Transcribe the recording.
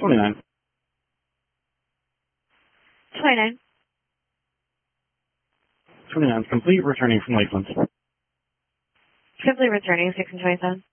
29. 29. 29 is complete, returning from Lakeland. Simply returning 6 and 27.